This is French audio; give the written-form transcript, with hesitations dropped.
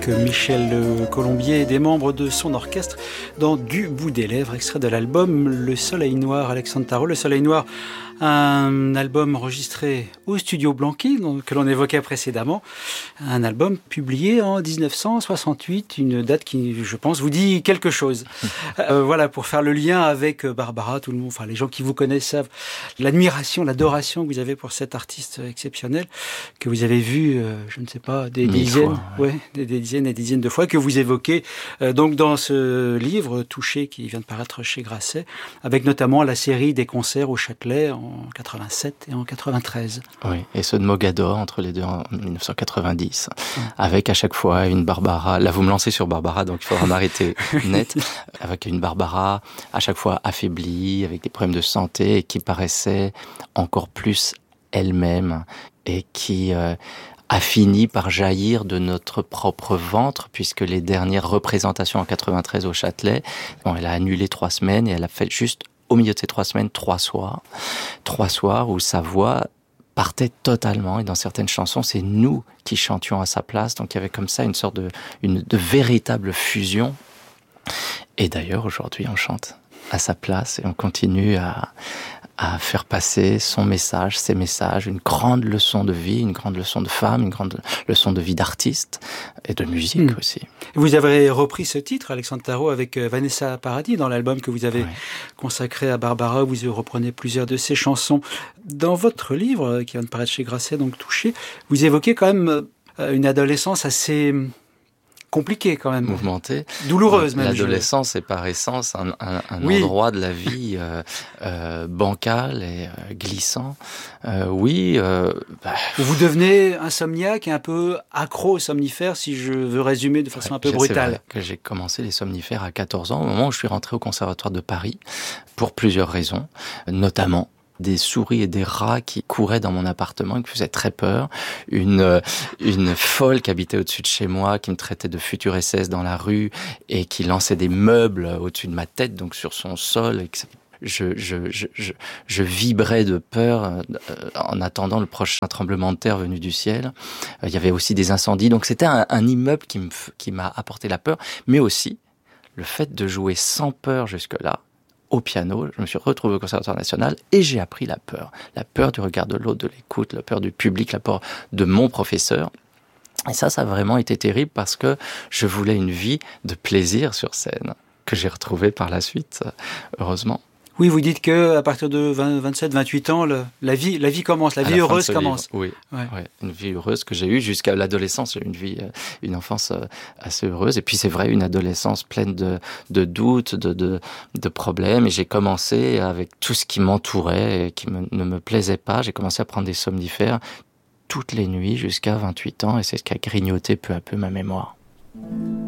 Michel Colombier et des membres de son orchestre dans Du bout des lèvres, extrait de l'album Le Soleil Noir, Alexandre Tarot. Le Soleil Noir, un album enregistré au Studio Blanqui, que l'on évoquait précédemment, un album publié en 1968, une date qui, je pense, vous dit quelque chose. Voilà, pour faire le lien avec Barbara, tout le monde, enfin les gens qui vous connaissent savent l'admiration, l'adoration que vous avez pour cet artiste exceptionnel, que vous avez vu, je ne sais pas, des dizaines, des dizaines et des dizaines de fois, que vous évoquez donc dans ce livre Touché qui vient de paraître chez Grasset, avec notamment la série des concerts au Châtelet en 87 et en 93. Oui, et ceux de Mogador entre les deux en 1990, avec à chaque fois une Barbara. Là, vous me lancez sur Barbara, donc il faudra m'arrêter net. Avec une Barbara à chaque fois affaiblie, avec des problèmes de santé, et qui paraissait encore plus elle-même, et qui a fini par jaillir de notre propre ventre, puisque les dernières représentations en 93 au Châtelet, elle a annulé 3 semaines, et elle a fait juste au milieu de ces 3 semaines, 3 soirs où sa voix partait totalement, et dans certaines chansons, c'est nous qui chantions à sa place, donc il y avait comme ça une sorte de véritable fusion. Et d'ailleurs, aujourd'hui, on chante à sa place, et on continue à faire passer son message, ses messages, une grande leçon de vie, une grande leçon de femme, une grande leçon de vie d'artiste et de musique aussi. Vous avez repris ce titre, Alexandre Tarot, avec Vanessa Paradis dans l'album que vous avez consacré à Barbara. Vous reprenez plusieurs de ses chansons. Dans votre livre, qui vient de paraître chez Grasset, donc Touché, vous évoquez quand même une adolescence assez compliquée quand même. Mouvementée. Douloureuse même. L'adolescence est par essence un endroit de la vie bancal et glissant. Vous devenez insomniaque et un peu accro aux somnifères, si je veux résumer de façon un peu brutale. C'est vrai que j'ai commencé les somnifères à 14 ans, au moment où je suis rentré au Conservatoire de Paris, pour plusieurs raisons, notamment des souris et des rats qui couraient dans mon appartement et qui faisaient très peur. Une folle qui habitait au-dessus de chez moi, qui me traitait de futur SS dans la rue et qui lançait des meubles au-dessus de ma tête, donc sur son sol. Et je vibrais de peur en attendant le prochain tremblement de terre venu du ciel. Il y avait aussi des incendies. Donc c'était un immeuble qui m'a apporté la peur, mais aussi le fait de jouer sans peur jusque-là, au piano. Je me suis retrouvé au Conservatoire national et j'ai appris la peur. La peur du regard de l'autre, de l'écoute, la peur du public, la peur de mon professeur. Et ça a vraiment été terrible parce que je voulais une vie de plaisir sur scène que j'ai retrouvée par la suite, heureusement. Oui, vous dites que à partir de 27, 28 ans, la vie commence, la vie heureuse commence. Oui, une vie heureuse que j'ai eue jusqu'à l'adolescence. J'ai eu une enfance assez heureuse. Et puis c'est vrai, une adolescence pleine de doutes, de problèmes. Et j'ai commencé avec tout ce qui m'entourait et qui ne me plaisait pas. J'ai commencé à prendre des somnifères toutes les nuits jusqu'à 28 ans. Et c'est ce qui a grignoté peu à peu ma mémoire.